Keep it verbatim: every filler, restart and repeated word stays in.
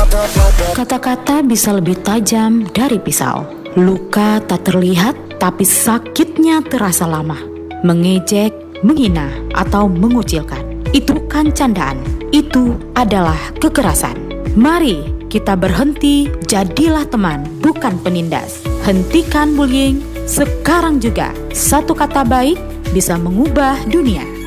Kata-kata bisa lebih tajam dari pisau. Luka tak terlihat, tapi sakitnya terasa lama. Mengejek, menghina, atau mengucilkan, itu bukan candaan. Itu adalah kekerasan. Mari kita berhenti, jadilah teman, bukan penindas. Hentikan bullying sekarang juga. Satu kata baik bisa mengubah dunia.